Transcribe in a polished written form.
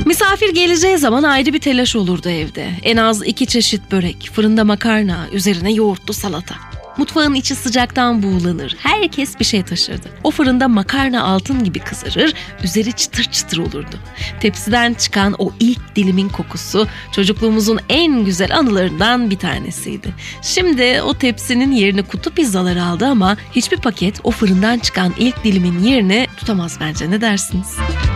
Misafir geleceği zaman ayrı bir telaş olurdu evde. En az 2 çeşit börek, fırında makarna, üzerine yoğurtlu salata. Mutfağın içi sıcaktan buğulanır. Herkes bir şey taşırdı. O fırında makarna altın gibi kızarır, üzeri çıtır çıtır olurdu. Tepsiden çıkan o ilk dilimin kokusu çocukluğumuzun en güzel anılarından bir tanesiydi. Şimdi o tepsinin yerini kutu pizzalar aldı ama hiçbir paket o fırından çıkan ilk dilimin yerini tutamaz bence. Ne dersiniz?